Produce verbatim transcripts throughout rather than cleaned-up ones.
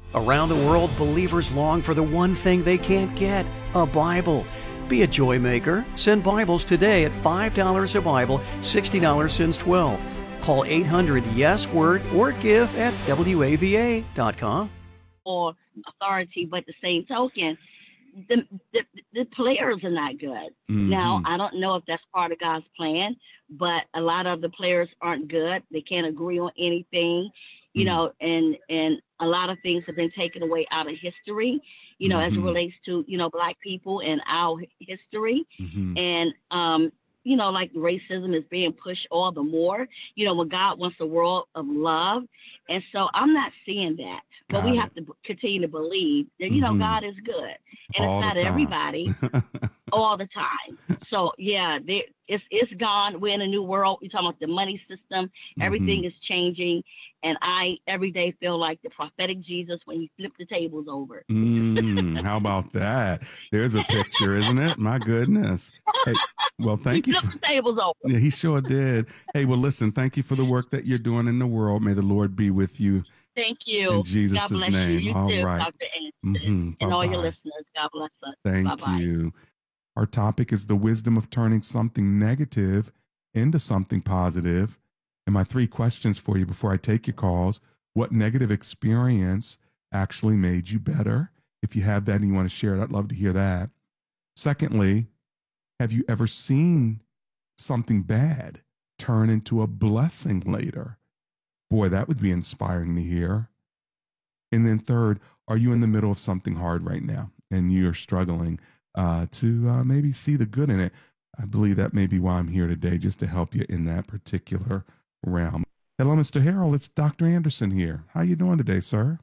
Around the world, believers long for the one thing they can't get, a Bible. Be a joy maker. Send Bibles today at five dollars a Bible, sixty dollars since twelve. Call eight hundred yes word or give at W A V A dot com. Or authority, but the same token, the, the the players are not good. Mm-hmm. Now, I don't know if that's part of God's plan, but a lot of the players aren't good. They can't agree on anything, you mm-hmm. know, and and a lot of things have been taken away out of history, you know, mm-hmm. as it relates to, you know, Black people and our history. Mm-hmm. And, um, you know, like racism is being pushed all the more, you know, when God wants a world of love. And so I'm not seeing that, but Got we it. have to b- continue to believe that, you mm-hmm. know, God is good. And all it's not everybody all the time. So, yeah, there, it's it's gone. We're in a new world. You're talking about the money system. Mm-hmm. Everything is changing. And I every day feel like the prophetic Jesus when he flipped the tables over. mm, how about that? There's a picture, isn't it? My goodness. Hey, well, thank he you. He flipped the tables over. Yeah, he sure did. Hey, well, listen, thank you for the work that you're doing in the world. May the Lord be with you. Thank you. In Jesus' God bless name. You, you all too, right. Doctor Anderson, mm-hmm. and all your listeners. God bless us. Thank Bye-bye. you. Our topic is the wisdom of turning something negative into something positive. And my three questions for you before I take your calls: what negative experience actually made you better? If you have that and you want to share it, I'd love to hear that. Secondly, have you ever seen something bad turn into a blessing later? Boy, that would be inspiring to hear. And then third, are you in the middle of something hard right now and you're struggling uh, to uh, maybe see the good in it? I believe that may be why I'm here today, just to help you in that particular realm. Hello, Mister Harold. It's Doctor Anderson here. How you doing today, sir?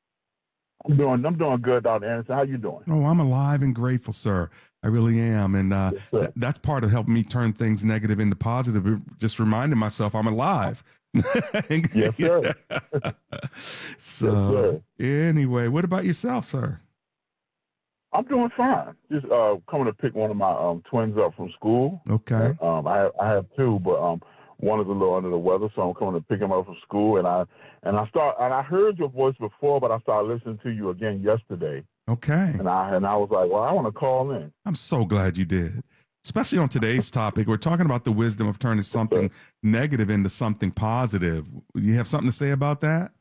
I'm doing I'm doing good, Doctor Anderson. How you doing? Oh, I'm alive and grateful, sir. I really am. And uh, yes, th- that's part of helping me turn things negative into positive. Just reminding myself I'm alive. Yes, sir. So, yes, sir. Anyway, what about yourself, sir? I'm doing fine. Just uh, coming to pick one of my um, twins up from school. Okay. And, um, I have, I have two, but um, one is a little under the weather, so I'm coming to pick him up from school. And I and I start and I heard your voice before, but I started listening to you again yesterday. Okay. And I and I was like, well, I want to call in. I'm so glad you did. Especially on today's topic, we're talking about the wisdom of turning something negative into something positive. You have something to say about that?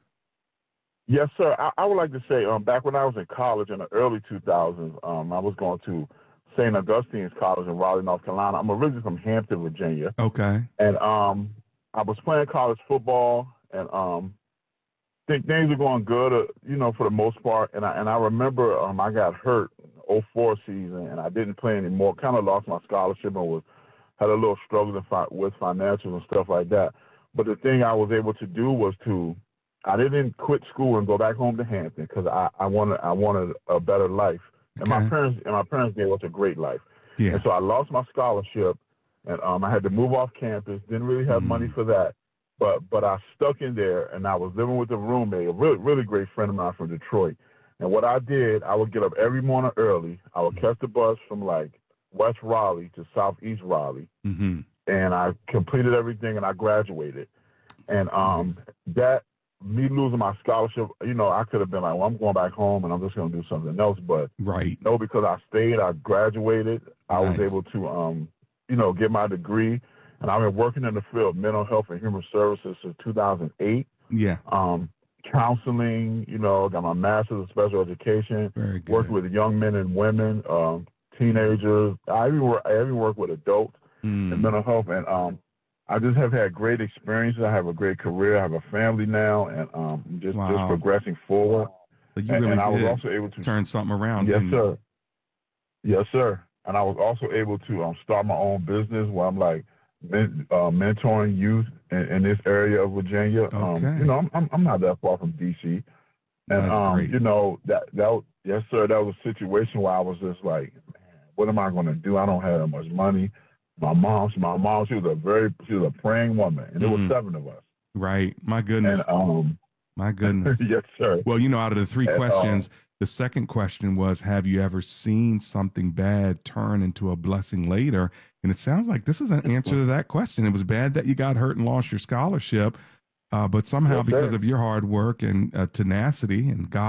Yes, sir. I, I would like to say, um, back when I was in college in the early two thousands, um, I was going to Saint Augustine's College in Raleigh, North Carolina. I'm originally from Hampton, Virginia. Okay. And um, I was playing college football, and um, think things were going good, uh, you know, for the most part. And I and I remember um, I got hurt oh four season, and I didn't play anymore. Kind of lost my scholarship and was had a little struggle with financials and stuff like that. But the thing I was able to do was to I didn't quit school and go back home to Hampton because I, I wanted I wanted a better life. And okay. my parents and my parents gave us a great life. Yeah. And so I lost my scholarship, and um, I had to move off campus. Didn't really have mm. money for that, but but I stuck in there, and I was living with a roommate, a really really great friend of mine from Detroit. And what I did, I would get up every morning early. I would catch the bus from like West Raleigh to Southeast Raleigh, mm-hmm. and I completed everything, and I graduated. And um, mm-hmm. that. Me losing my scholarship, you know, I could have been like, well, I'm going back home and I'm just going to do something else. But right. no, because I stayed, I graduated, I nice. was able to, um, you know, get my degree. And I've been working in the field of mental health and human services since two thousand eight. Yeah. Um, counseling, you know, got my master's in special education. Very good. Worked with young men and women, um, teenagers. I even work, I even work with adults mm. in mental health. And, um, I just have had great experiences. I have a great career. I have a family now, and um, just, wow. just progressing forward. But you and, really and I did was also able to turn something around. Yes, didn't sir. You? Yes, sir. And I was also able to um, start my own business where I'm like men, uh, mentoring youth in, in this area of Virginia. Okay. Um, you know, I'm, I'm I'm not that far from D C. And That's um, great. you know that that yes, sir. That was a situation where I was just like, man, what am I going to do? I don't have that much money. My mom, my mom, she was a very, she was a praying woman, and there mm-hmm. were seven of us. Right. My goodness. And, um, My goodness. Yes, sir. Well, you know, out of the three and, questions, um, the second question was, have you ever seen something bad turn into a blessing later? And it sounds like this is an answer to that question. It was bad that you got hurt and lost your scholarship, uh, but somehow yes, because sir. of your hard work and uh, tenacity and God